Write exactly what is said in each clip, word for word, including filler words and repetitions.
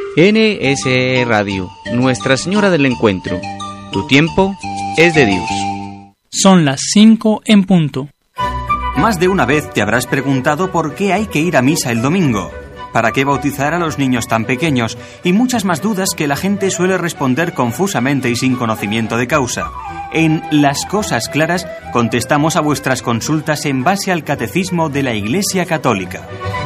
N S E Radio, Nuestra Señora del Encuentro. Tu tiempo es de Dios. Son las cinco en punto. Más de una vez te habrás preguntado por qué hay que ir a misa el domingo. ¿Para qué bautizar a los niños tan pequeños? Y muchas más dudas que la gente suele responder confusamente y sin conocimiento de causa. En Las Cosas Claras contestamos a vuestras consultas en base al Catecismo de la Iglesia Católica.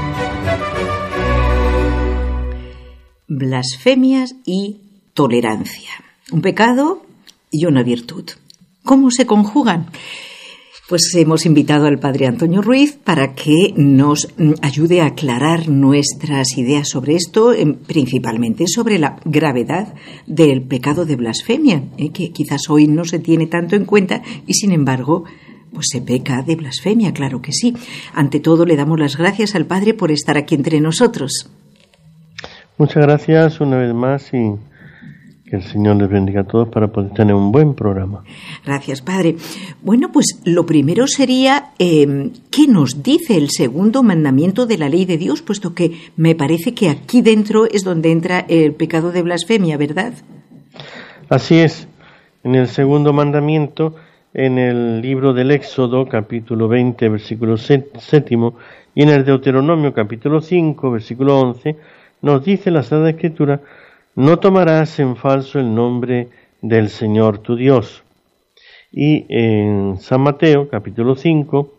Blasfemias y tolerancia. Un pecado y una virtud. ¿Cómo se conjugan? Pues hemos invitado al padre Antonio Ruiz para que nos ayude a aclarar nuestras ideas sobre esto, principalmente sobre la gravedad del pecado de blasfemia, ¿eh? que quizás hoy no se tiene tanto en cuenta y sin embargo pues se peca de blasfemia, claro que sí. Ante todo le damos las gracias al padre por estar aquí entre nosotros. Muchas gracias una vez más y que el Señor les bendiga a todos para poder tener un buen programa. Gracias, Padre. Bueno, pues lo primero sería, eh, ¿qué nos dice el segundo mandamiento de la ley de Dios? Puesto que me parece que aquí dentro es donde entra el pecado de blasfemia, ¿verdad? Así es. En el segundo mandamiento, en el libro del Éxodo, capítulo veinte, versículo séptimo, y en el Deuteronomio, capítulo cinco, versículo once, nos dice la Sagrada Escritura: no tomarás en falso el nombre del Señor tu Dios. Y en San Mateo, capítulo cinco,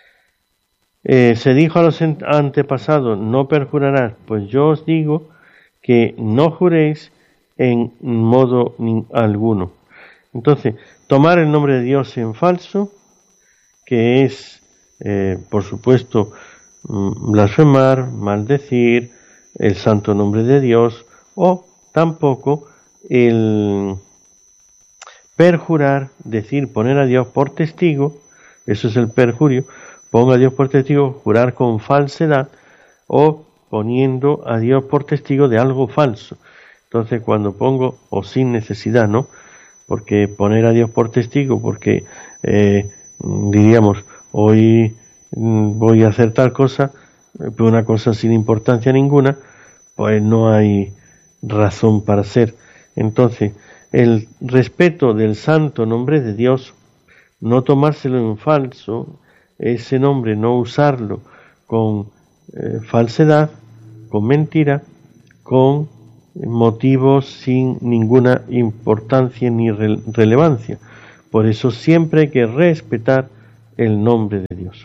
eh, se dijo a los antepasados: no perjurarás, pues yo os digo que no juréis en modo alguno. Entonces, tomar el nombre de Dios en falso, que es, eh, por supuesto, blasfemar, maldecir el santo nombre de Dios, o tampoco el perjurar, decir, poner a Dios por testigo, eso es el perjurio, ponga a Dios por testigo, jurar con falsedad, o poniendo a Dios por testigo de algo falso. Entonces, cuando pongo, o sin necesidad, ¿no? Porque poner a Dios por testigo, porque eh, diríamos, hoy voy a hacer tal cosa, pero una cosa sin importancia ninguna, pues no hay razón para ser. Entonces, el respeto del santo nombre de Dios, no tomárselo en falso, ese nombre no usarlo con eh, falsedad, con mentira, con motivos sin ninguna importancia ni re- relevancia. Por eso siempre hay que respetar el nombre de Dios.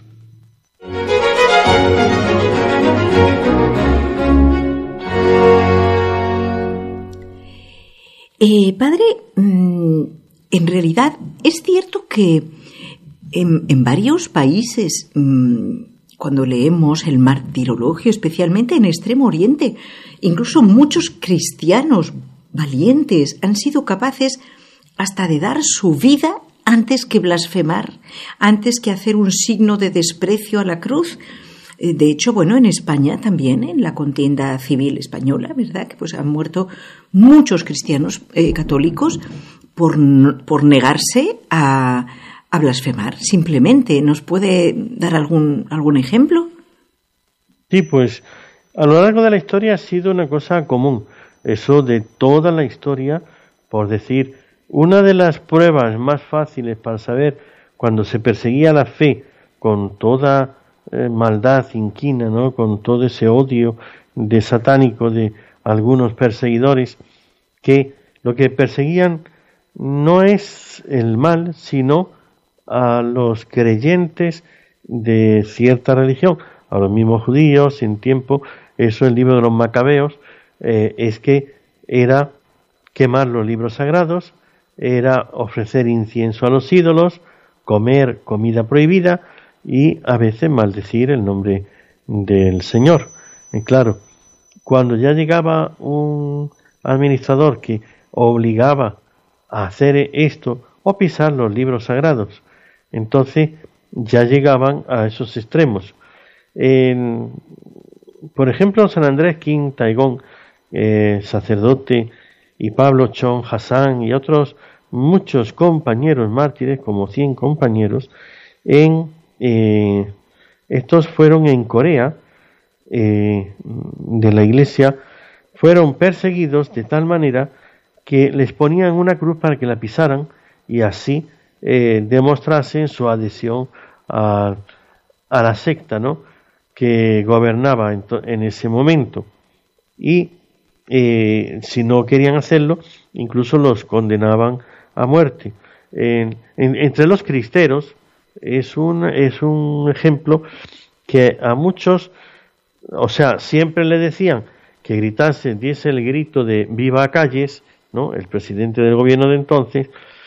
Eh, padre, mmm, en realidad es cierto que en, en varios países, mmm, cuando leemos el martirologio, especialmente en Extremo Oriente, incluso muchos cristianos valientes han sido capaces hasta de dar su vida antes que blasfemar, antes que hacer un signo de desprecio a la cruz. De hecho, bueno, en España también, en la contienda civil española, ¿verdad?, que pues han muerto muchos cristianos eh, católicos por, por negarse a, a blasfemar. Simplemente, ¿nos puede dar algún, algún ejemplo? Sí, pues a lo largo de la historia ha sido una cosa común. Eso de toda la historia, por decir, una de las pruebas más fáciles para saber cuando se perseguía la fe con toda Eh, maldad inquina, ¿no?, con todo ese odio de satánico de algunos perseguidores, que lo que perseguían no es el mal, sino a los creyentes de cierta religión, a los mismos judíos en tiempo. Eso, el libro de los Macabeos, eh, es que era quemar los libros sagrados, era ofrecer incienso a los ídolos, comer comida prohibida y a veces maldecir el nombre del Señor. Y claro, cuando ya llegaba un administrador que obligaba a hacer esto o pisar los libros sagrados, entonces ya llegaban a esos extremos. En, por ejemplo, San Andrés King Taigón, eh, sacerdote, y Pablo Chon Hassan y otros muchos compañeros mártires, como cien compañeros, en Eh, estos fueron en Corea, eh, de la iglesia, fueron perseguidos de tal manera que les ponían una cruz para que la pisaran y así eh, demostrasen su adhesión a, a la secta, ¿no?, que gobernaba en, en ese momento. Y eh, si no querían hacerlo, incluso los condenaban a muerte. En, en, entre los cristeros es un, es un ejemplo que a muchos, o sea, siempre le decían que gritase, diese el grito de viva Calles, ¿no?, el presidente del gobierno de entonces.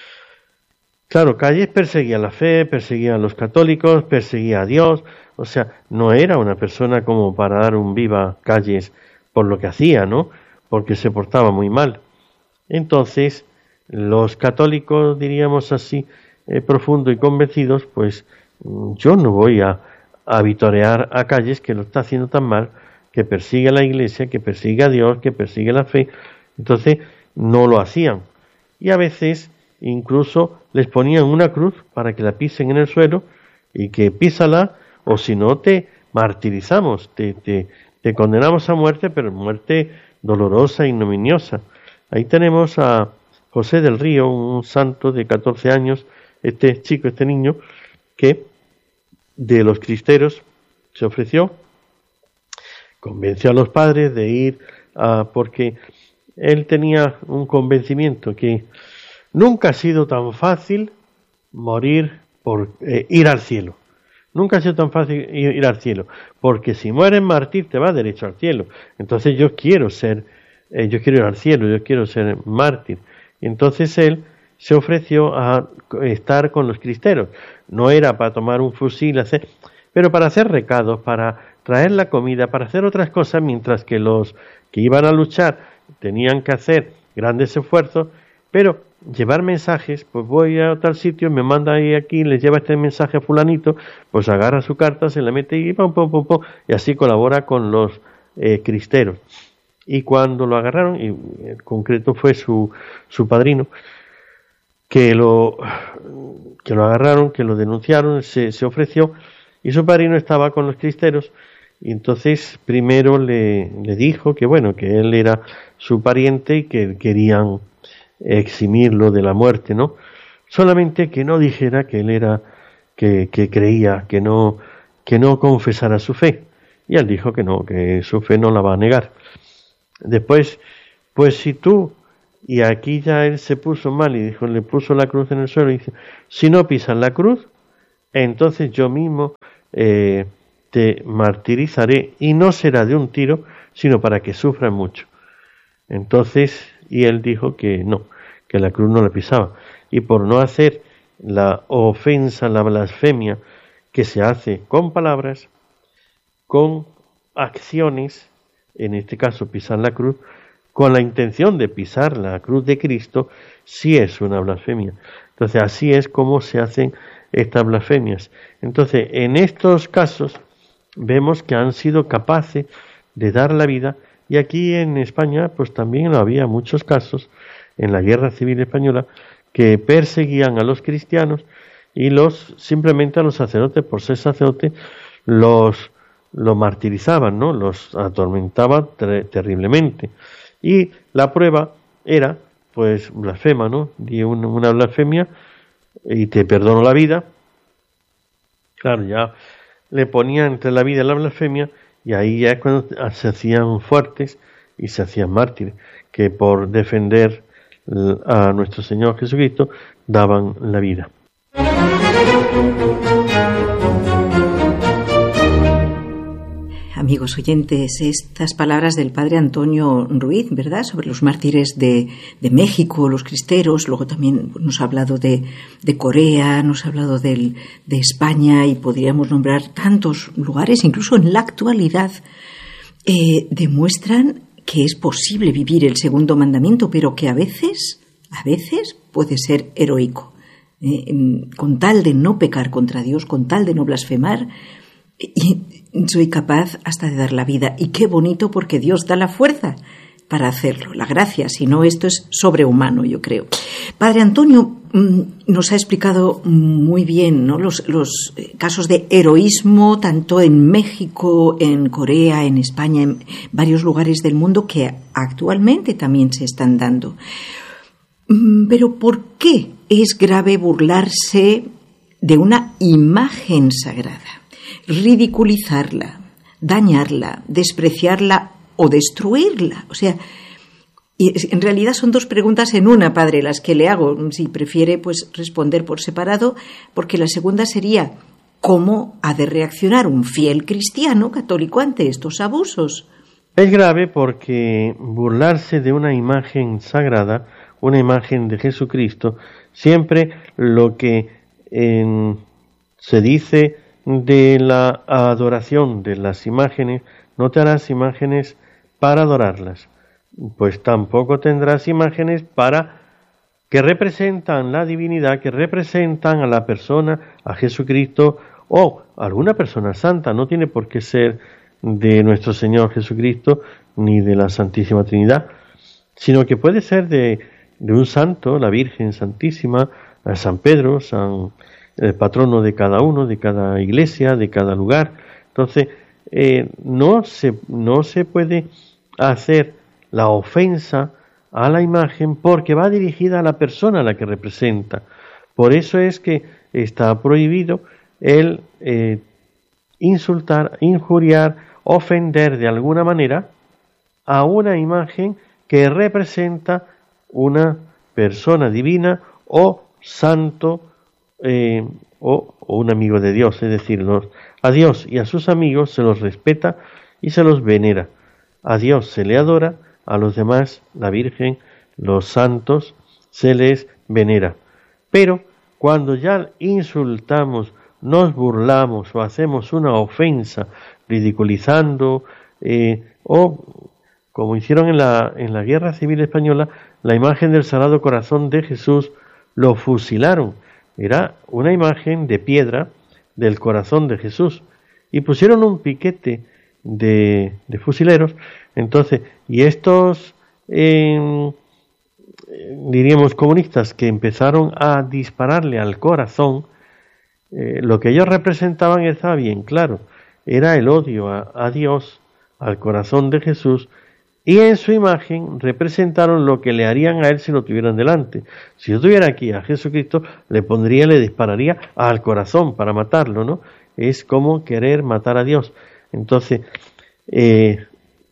Claro, Calles perseguía la fe, perseguía a los católicos, perseguía a Dios, o sea, no era una persona como para dar un viva Calles por lo que hacía, ¿no?, porque se portaba muy mal. Entonces, los católicos, diríamos así, eh, profundos y convencidos, pues yo no voy a, a vitorear a Calles, que lo está haciendo tan mal, que persigue a la Iglesia, que persigue a Dios, que persigue la fe. Entonces no lo hacían. Y a veces incluso les ponían una cruz para que la pisen en el suelo y que písala, o si no te martirizamos, te, te, te condenamos a muerte, pero muerte dolorosa e ignominiosa. Ahí tenemos a José del Río, un santo de catorce años, este chico, este niño, que de los cristeros se ofreció, convenció a los padres de ir a, porque él tenía un convencimiento que nunca ha sido tan fácil morir por eh, ir al cielo. Nunca ha sido tan fácil ir, ir al cielo, porque si mueres mártir te vas derecho al cielo. Entonces yo quiero ser, eh, yo quiero ir al cielo, yo quiero ser mártir. Entonces él se ofreció a estar con los cristeros. No era para tomar un fusil, hacer, pero para hacer recados, para traer la comida, para hacer otras cosas, mientras que los que iban a luchar tenían que hacer grandes esfuerzos, pero llevar mensajes, pues voy a tal sitio, me manda ahí aquí, le lleva este mensaje a fulanito, pues agarra su carta, se la mete y pum, pum, pum, pum, y así colabora con los eh, cristeros. Y cuando lo agarraron, y en concreto fue su, su padrino, que lo, que lo agarraron, que lo denunciaron, se, se ofreció, y su padrino estaba con los cristeros, y entonces primero le, le dijo que bueno, que él era su pariente y que querían eximirlo de la muerte, ¿no? Solamente que no dijera que él era, que, que creía, que no, que no confesara su fe. Y él dijo que no, que su fe no la va a negar. Después, pues si tú, y aquí ya él se puso mal y dijo, le puso la cruz en el suelo y dice, si no pisas la cruz, entonces yo mismo eh, te martirizaré, y no será de un tiro, sino para que sufran mucho. Entonces, y él dijo que no, que la cruz no la pisaba, y por no hacer la ofensa, la blasfemia que se hace con palabras, con acciones, en este caso pisar la cruz, con la intención de pisar la cruz de Cristo, sí es una blasfemia. Entonces así es como se hacen estas blasfemias. Entonces en estos casos vemos que han sido capaces de dar la vida, y aquí en España pues también había muchos casos en la Guerra Civil Española que perseguían a los cristianos y los simplemente a los sacerdotes, por ser sacerdotes, los, los martirizaban, ¿no? Los atormentaban ter- terriblemente. Y la prueba era, pues, blasfema, ¿no? Di un, una blasfemia y te perdono la vida. Claro, ya le ponían entre la vida y la blasfemia, y ahí ya es cuando se hacían fuertes y se hacían mártires, que por defender a nuestro Señor Jesucristo daban la vida. Amigos oyentes, estas palabras del padre Antonio Ruiz, ¿verdad?, sobre los mártires de, de México, los cristeros, luego también nos ha hablado de, de Corea, nos ha hablado del, de España, y podríamos nombrar tantos lugares, incluso en la actualidad, eh, demuestran que es posible vivir el segundo mandamiento, pero que a veces, a veces puede ser heroico. Eh, con tal de no pecar contra Dios, con tal de no blasfemar, y soy capaz hasta de dar la vida. Y qué bonito, porque Dios da la fuerza para hacerlo, la gracia, si no esto es sobrehumano, yo creo. Padre Antonio, nos ha explicado muy bien, ¿no?, los, los casos de heroísmo tanto en México, en Corea, en España, en varios lugares del mundo que actualmente también se están dando. Pero ¿por qué es grave burlarse de una imagen sagrada, ridiculizarla, dañarla, despreciarla o destruirla? O sea, y en realidad son dos preguntas en una, padre, las que le hago. Si prefiere, pues responder por separado, porque la segunda sería ¿cómo ha de reaccionar un fiel cristiano católico ante estos abusos? Es grave porque burlarse de una imagen sagrada, una imagen de Jesucristo, siempre lo que eh, se dice de la adoración de las imágenes, no te harás imágenes para adorarlas, pues tampoco tendrás imágenes para que representan la divinidad, que representan a la persona, a Jesucristo o alguna persona santa. No tiene por qué ser de nuestro Señor Jesucristo ni de la Santísima Trinidad, sino que puede ser de, de un santo, la Virgen Santísima, San Pedro, San, el patrono de cada uno, de cada iglesia, de cada lugar. Entonces, eh, no se, no se puede hacer la ofensa a la imagen porque va dirigida a la persona a la que representa. Por eso es que está prohibido el eh, insultar, injuriar, ofender de alguna manera a una imagen que representa una persona divina o santo eh, o, o un amigo de Dios. Es decir, los, a Dios y a sus amigos se los respeta y se los venera. A Dios se le adora, a los demás, la Virgen, los santos, se les venera. Pero cuando ya insultamos, nos burlamos o hacemos una ofensa, ridiculizando, eh, o como hicieron en la, en la Guerra Civil Española, la imagen del Sagrado Corazón de Jesús, lo fusilaron. Era una imagen de piedra del corazón de Jesús. Y pusieron un piquete de, de fusileros. Entonces, y estos, eh, diríamos, comunistas que empezaron a dispararle al corazón, eh, lo que ellos representaban estaba bien claro, era el odio a, a Dios, al corazón de Jesús, y en su imagen representaron lo que le harían a él si lo tuvieran delante. Si yo tuviera aquí a Jesucristo, le pondría, le dispararía al corazón para matarlo, ¿no? Es como querer matar a Dios. Entonces, eh,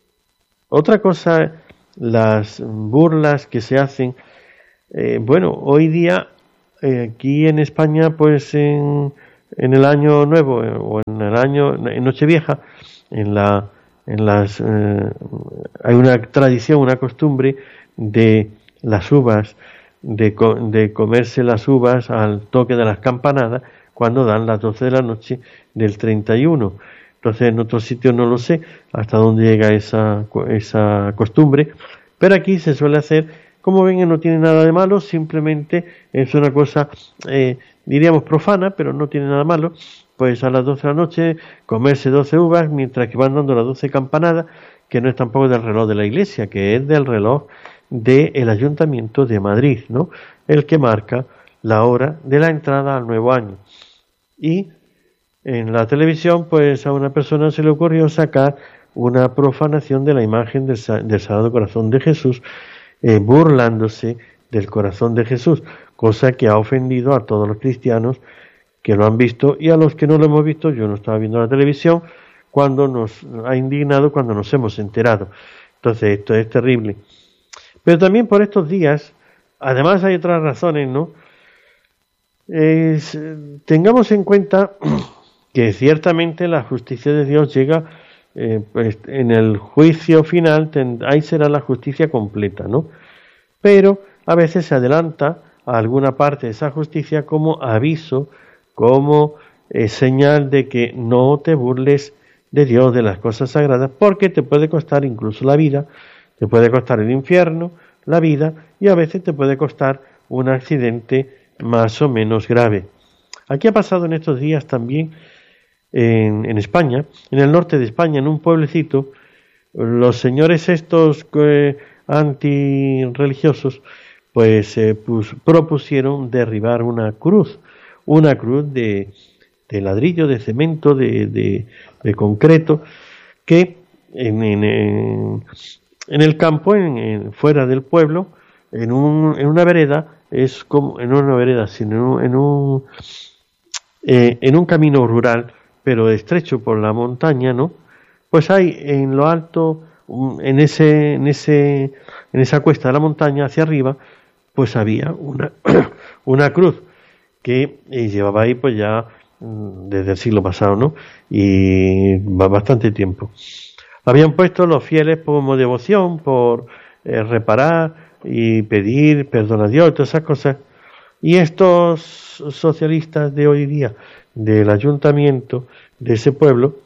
otra cosa, las burlas que se hacen, eh, bueno, hoy día eh, aquí en España, pues en, en el año nuevo eh, o en el año, en Nochevieja, en la, en las, eh, hay una tradición, una costumbre de las uvas, de, co de comerse las uvas al toque de las campanadas cuando dan las doce de la noche del treinta y uno. Entonces en otros sitios no lo sé hasta dónde llega esa, esa costumbre, pero aquí se suele hacer, como ven, no tiene nada de malo, simplemente es una cosa, eh, diríamos profana, pero no tiene nada malo, pues a las doce de la noche comerse doce uvas mientras que van dando las doce campanadas, que no es tampoco del reloj de la iglesia, que es del reloj del Ayuntamiento de Madrid, ¿no? El que marca la hora de la entrada al nuevo año. Y en la televisión, pues a una persona se le ocurrió sacar una profanación de la imagen del, del Sagrado Corazón de Jesús, eh, burlándose del corazón de Jesús, cosa que ha ofendido a todos los cristianos que lo han visto y a los que no lo hemos visto. Yo no estaba viendo la televisión cuando nos ha indignado, cuando nos hemos enterado. Entonces esto es terrible. Pero también por estos días, además hay otras razones, ¿no? Es, tengamos en cuenta que ciertamente la justicia de Dios llega, eh, pues en el juicio final, ahí será la justicia completa, ¿no? Pero a veces se adelanta a alguna parte de esa justicia como aviso, como eh, señal de que no te burles de Dios, de las cosas sagradas, porque te puede costar incluso la vida, te puede costar el infierno, la vida, y a veces te puede costar un accidente más o menos grave. Aquí ha pasado en estos días también En, en España, en el norte de España, en un pueblecito, los señores estos eh, antirreligiosos, pues, eh, pues propusieron derribar una cruz, una cruz de, de ladrillo, de cemento, de, de, de concreto, que en, en, en, en el campo, en, en, fuera del pueblo, en, un, en una vereda, es como, en una vereda, sino en un, en un, eh, en un camino rural, pero estrecho por la montaña, ¿no? Pues hay en lo alto, en ese, en ese, en esa cuesta de la montaña hacia arriba, pues había una, una cruz que llevaba ahí pues ya desde el siglo pasado, ¿no? Y va bastante tiempo. Habían puesto los fieles como devoción, por eh, reparar y pedir perdón a Dios y todas esas cosas. Y estos socialistas de hoy día, del ayuntamiento de ese pueblo,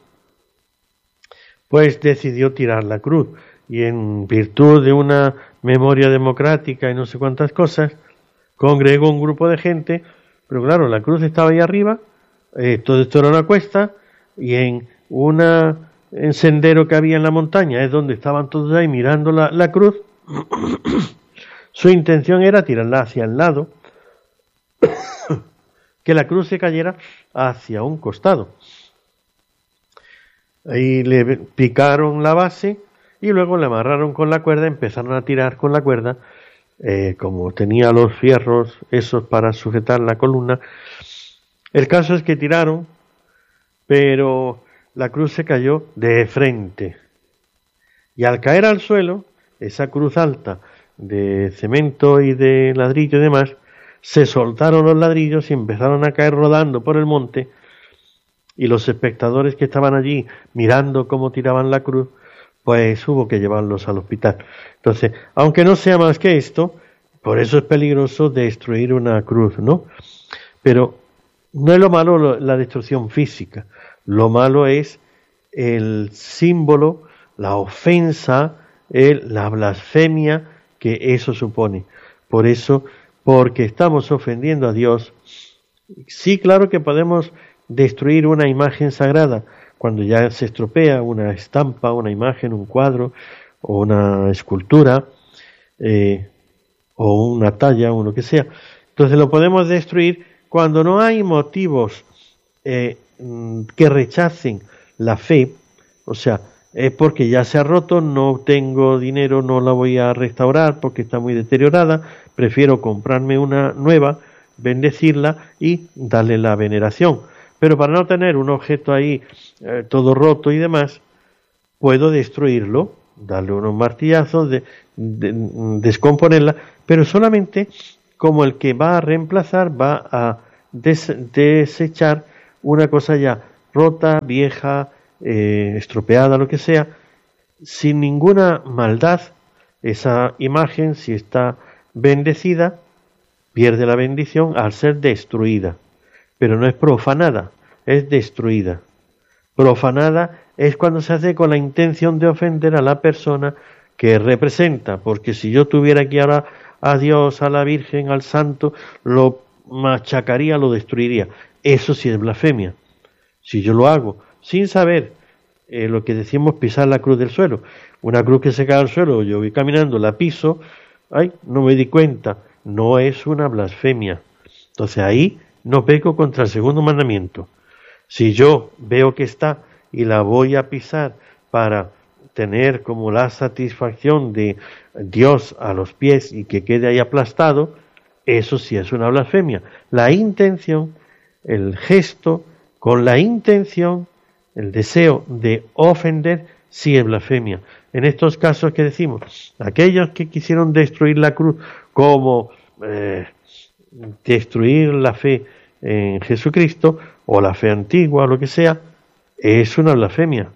pues decidió tirar la cruz. Y en virtud de una memoria democrática y no sé cuántas cosas, congregó un grupo de gente, pero claro, la cruz estaba ahí arriba, eh, todo esto era una cuesta, y en una en sendero que había en la montaña, es donde estaban todos ahí mirando la, la cruz. Su intención era tirarla hacia el lado, que la cruz se cayera hacia un costado. Ahí le picaron la base y luego le amarraron con la cuerda, empezaron a tirar con la cuerda, eh, como tenía los fierros esos para sujetar la columna. El caso es que tiraron, pero la cruz se cayó de frente. Y al caer al suelo, esa cruz alta de cemento y de ladrillo y demás, se soltaron los ladrillos y empezaron a caer rodando por el monte, y los espectadores que estaban allí mirando cómo tiraban la cruz, pues hubo que llevarlos al hospital. Entonces, aunque no sea más que esto, por eso es peligroso destruir una cruz, ¿no? Pero no es lo malo la destrucción física, lo malo es el símbolo, la ofensa, el, la blasfemia que eso supone. Por eso, porque estamos ofendiendo a Dios. Sí, claro que podemos destruir una imagen sagrada cuando ya se estropea una estampa, una imagen, un cuadro o una escultura eh, o una talla o lo que sea. Entonces lo podemos destruir cuando no hay motivos eh, que rechacen la fe, o sea, es porque ya se ha roto, no tengo dinero, no la voy a restaurar porque está muy deteriorada, prefiero comprarme una nueva, bendecirla y darle la veneración. Pero para no tener un objeto ahí eh, todo roto y demás, puedo destruirlo, darle unos martillazos, de, de, descomponerla, pero solamente como el que va a reemplazar, va a des, desechar una cosa ya rota, vieja, eh, estropeada, lo que sea, sin ninguna maldad. Esa imagen, si está bendecida, pierde la bendición al ser destruida. Pero no es profanada, es destruida. Profanada es cuando se hace con la intención de ofender a la persona que representa, porque si yo tuviera aquí ahora a Dios, a la Virgen, al Santo, lo machacaría, lo destruiría. Eso sí es blasfemia. Si yo lo hago sin saber eh, lo que decimos, pisar la cruz del suelo, una cruz que se cae al suelo, yo voy caminando, la piso, ay, no me di cuenta, no es una blasfemia. Entonces ahí no peco contra el segundo mandamiento. Si yo veo que está y la voy a pisar para tener como la satisfacción de Dios a los pies y que quede ahí aplastado, eso sí es una blasfemia. La intención, el gesto, con la intención, el deseo de ofender, sí es blasfemia. En estos casos que decimos, aquellos que quisieron destruir la cruz como eh, destruir la fe en Jesucristo o la fe antigua o lo que sea, es una blasfemia.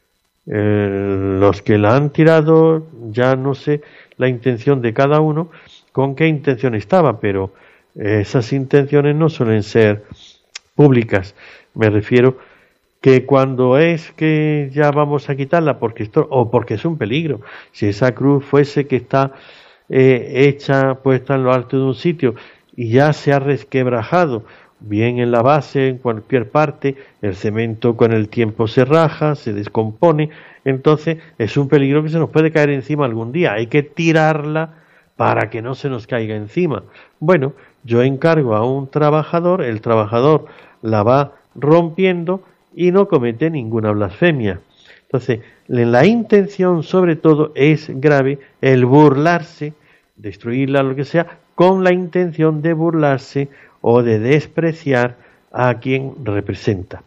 Eh, los que la han tirado, ya no sé la intención de cada uno, con qué intención estaba, pero esas intenciones no suelen ser públicas. Me refiero que cuando es que ya vamos a quitarla porque esto, o porque es un peligro, si esa cruz fuese que está eh, hecha, puesta en lo alto de un sitio y ya se ha resquebrajado, bien en la base, en cualquier parte, el cemento con el tiempo se raja, se descompone, entonces es un peligro que se nos puede caer encima algún día. Hay que tirarla para que no se nos caiga encima. Bueno, yo encargo a un trabajador, el trabajador la va rompiendo y no comete ninguna blasfemia. Entonces, la intención sobre todo es grave, el burlarse, destruirla, lo que sea, con la intención de burlarse o de despreciar a quien representa.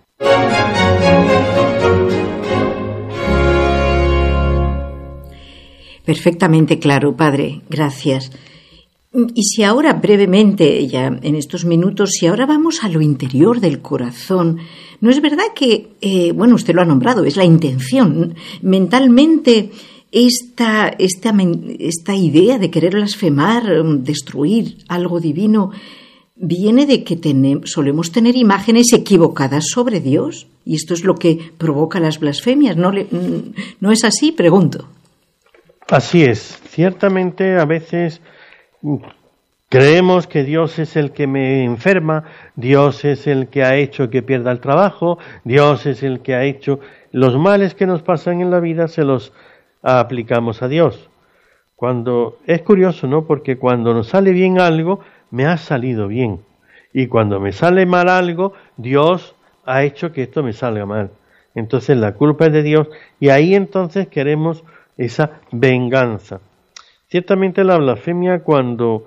Perfectamente claro, padre. Gracias. Y si ahora brevemente, ya en estos minutos, si ahora vamos a lo interior del corazón, ¿no es verdad que, eh, bueno, usted lo ha nombrado, es la intención? Mentalmente, esta, esta, esta idea de querer blasfemar, destruir algo divino, viene de que tenemos, solemos tener imágenes equivocadas sobre Dios, y esto es lo que provoca las blasfemias. ¿No, le, no es así? Pregunto. Así es. Ciertamente, a veces creemos que Dios es el que me enferma, Dios es el que ha hecho que pierda el trabajo, Dios es el que ha hecho los males que nos pasan en la vida, se los aplicamos a Dios. Cuando es curioso, ¿no? Porque cuando nos sale bien algo, me ha salido bien. Y cuando me sale mal algo, Dios ha hecho que esto me salga mal. Entonces la culpa es de Dios y ahí entonces queremos esa venganza. Ciertamente la blasfemia, cuando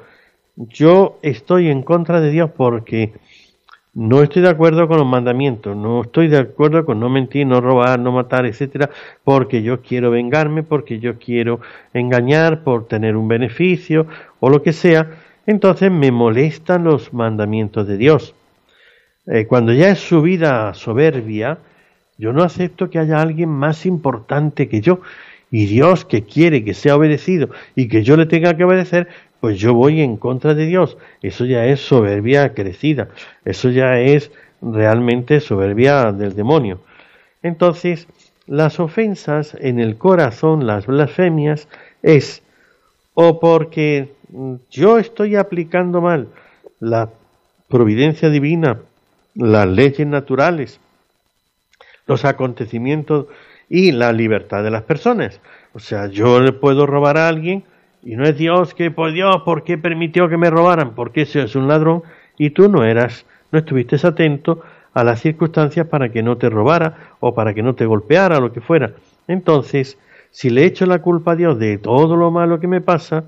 yo estoy en contra de Dios porque no estoy de acuerdo con los mandamientos, no estoy de acuerdo con no mentir, no robar, no matar, etcétera, porque yo quiero vengarme, porque yo quiero engañar, por tener un beneficio o lo que sea, entonces me molestan los mandamientos de Dios. Eh, cuando ya es subida soberbia, yo no acepto que haya alguien más importante que yo. Y Dios, que quiere que sea obedecido y que yo le tenga que obedecer, pues yo voy en contra de Dios. Eso ya es soberbia crecida, eso ya es realmente soberbia del demonio. Entonces, las ofensas en el corazón, las blasfemias, es o porque yo estoy aplicando mal la providencia divina, las leyes naturales, los acontecimientos y la libertad de las personas. O sea, yo le puedo robar a alguien y no es Dios que, por Dios, ¿por qué permitió que me robaran? Porque ese es un ladrón y tú no eras, no estuviste atento a las circunstancias para que no te robara o para que no te golpeara o lo que fuera. Entonces, si le echo la culpa a Dios de todo lo malo que me pasa,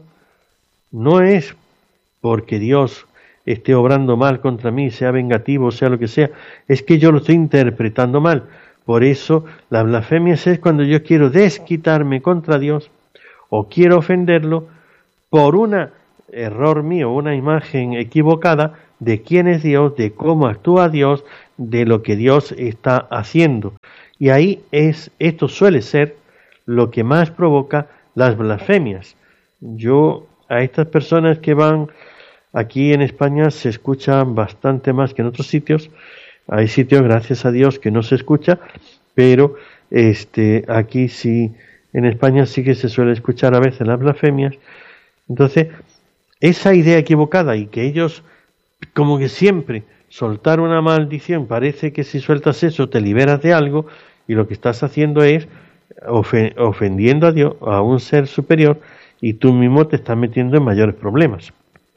no es porque Dios esté obrando mal contra mí, sea vengativo, sea lo que sea, es que yo lo estoy interpretando mal. Por eso, la blasfemia es cuando yo quiero desquitarme contra Dios o quiero ofenderlo por un error mío, una imagen equivocada de quién es Dios, de cómo actúa Dios, de lo que Dios está haciendo. Y ahí es, esto suele ser lo que más provoca las blasfemias. Yo, a estas personas que van aquí en España se escuchan bastante más que en otros sitios. Hay sitios, gracias a Dios, que no se escucha, pero este aquí sí, en España sí que se suele escuchar a veces las blasfemias. Entonces, esa idea equivocada y que ellos, como que siempre, soltar una maldición, parece que si sueltas eso te liberas de algo, y lo que estás haciendo es ofendiendo a Dios, a un ser superior, y tú mismo te estás metiendo en mayores problemas.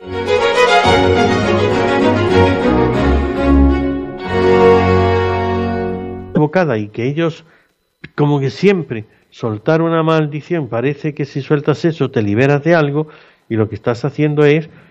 Equivocada y que ellos, como que siempre, soltar una maldición, parece que si sueltas eso te liberas de algo, y lo que estás haciendo es